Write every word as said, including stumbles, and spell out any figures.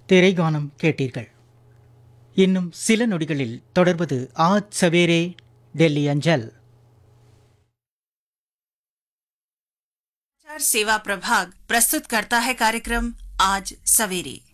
திரைகானம் கேட்டீர்கள். இன்னும் சில நொடிகளில் தொடர்வது ஆஜ் சவேரே டெல்லி அஞ்சல். समाचार सेवा प्रभाग प्रस्तुत करता है कार्यक्रम आज सवेरे।